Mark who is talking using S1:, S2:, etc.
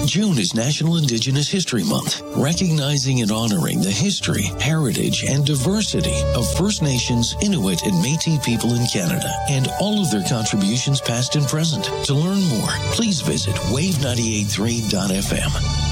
S1: June is National Indigenous History Month, recognizing and honoring the history, heritage, and diversity of First Nations, Inuit, and Métis people in Canada, and all of their contributions past and present. To learn more, please visit wave983.fm.